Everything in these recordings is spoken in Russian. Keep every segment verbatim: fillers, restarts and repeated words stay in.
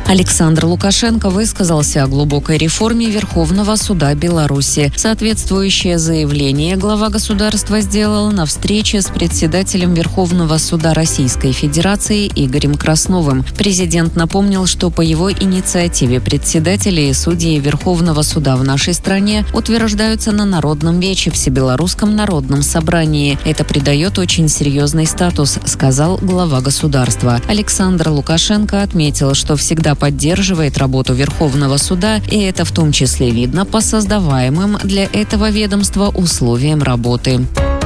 Александр Лукашенко высказался о глубокой реформе Верховного суда Беларуси. Соответствующее заявление глава государства сделал на встрече с председателем Верховного суда Российской Федерации Игорем Красновым. Президент напомнил, что по его инициативе председатели и судьи Верховного суда в нашей стране утверждаются на Народном вече Всебелорусском народном собрании. Это придает очень серьезный статус, сказал глава государства. Александр Лукашенко отметил, что всегда поддерживает работу Верховного суда, и это в том числе видно по создаваемым для этого ведомства условиям работы.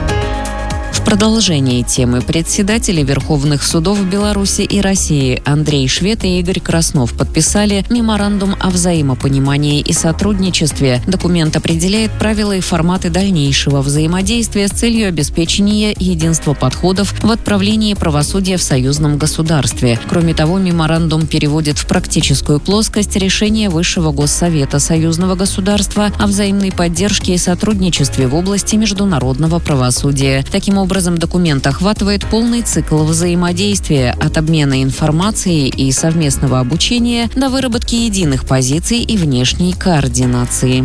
В продолжении темы председатели Верховных судов Беларуси и России Андрей Швед и Игорь Краснов подписали меморандум о взаимопонимании и сотрудничестве. Документ определяет правила и форматы дальнейшего взаимодействия с целью обеспечения единства подходов в отправлении правосудия в союзном государстве. Кроме того, меморандум переводит в практическую плоскость решение Высшего Госсовета союзного государства о взаимной поддержке и сотрудничестве в области международного правосудия. Таким образом, Образом, документ охватывает полный цикл взаимодействия от обмена информацией и совместного обучения до выработки единых позиций и внешней координации.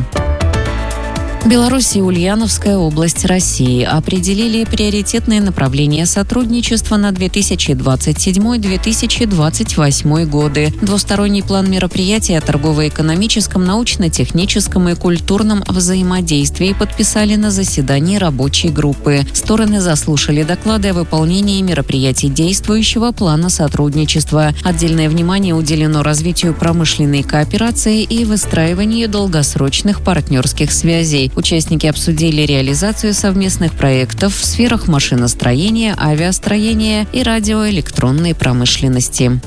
Беларусь и Ульяновская область России определили приоритетные направления сотрудничества на две тысячи двадцать седьмой — две тысячи двадцать восьмой годы. Двусторонний план мероприятий о торгово-экономическом, научно-техническом и культурном взаимодействии подписали на заседании рабочей группы. Стороны заслушали доклады о выполнении мероприятий действующего плана сотрудничества. Отдельное внимание уделено развитию промышленной кооперации и выстраиванию долгосрочных партнерских связей. Участники обсудили реализацию совместных проектов в сферах машиностроения, авиастроения и радиоэлектронной промышленности.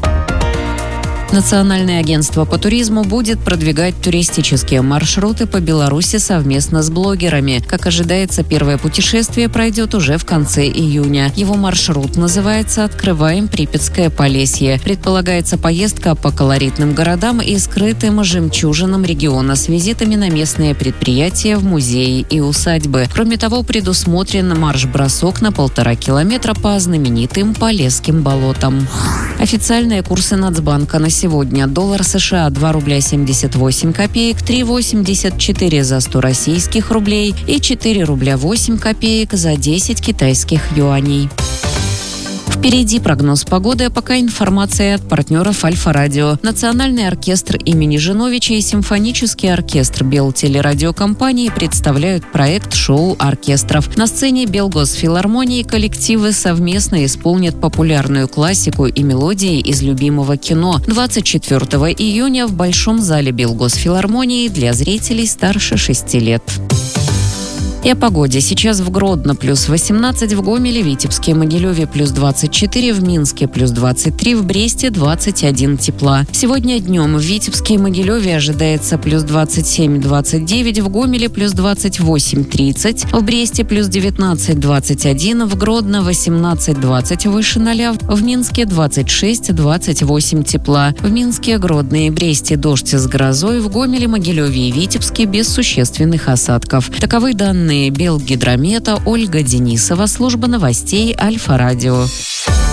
Национальное агентство по туризму будет продвигать туристические маршруты по Беларуси совместно с блогерами. Как ожидается, первое путешествие пройдет уже в конце июня. Его маршрут называется «Открываем Припятское Полесье». Предполагается поездка по колоритным городам и скрытым жемчужинам региона с визитами на местные предприятия, в музеи и усадьбы. Кроме того, предусмотрен марш-бросок на полтора километра по знаменитым Полесским болотам. Официальные курсы Нацбанка на сегодня: доллар США два рубля семьдесят восемь копеек, три восемьдесят четыре за сто российских рублей и четыре рубля восемь копеек за десять китайских юаней. Впереди прогноз погоды, а пока информация от партнеров Альфа-Радио. Национальный оркестр имени Жиновича и симфонический оркестр Белтелерадиокомпании представляют проект шоу оркестров. На сцене Белгосфилармонии коллективы совместно исполнят популярную классику и мелодии из любимого кино. двадцать четвёртого июня в Большом зале Белгосфилармонии для зрителей старше шести лет. И о погоде. Сейчас в Гродно плюс восемнадцать, в Гомеле, Витебске, Могилеве плюс двадцать четыре, в Минске плюс двадцать три, в Бресте двадцать один тепла. Сегодня днем в Витебске и Могилеве ожидается плюс двадцать семь — двадцать девять, в Гомеле плюс двадцать восемь — тридцать, в Бресте плюс девятнадцать — двадцать один, в Гродно восемнадцать — двадцать выше ноля, в Минске двадцать шесть — двадцать восемь тепла. В Минске, Гродно и Бресте дождь с грозой, в Гомеле, Могилеве и Витебске без существенных осадков. Таковы данные Белгидромета. Ольга Денисова, служба новостей Альфа-Радио.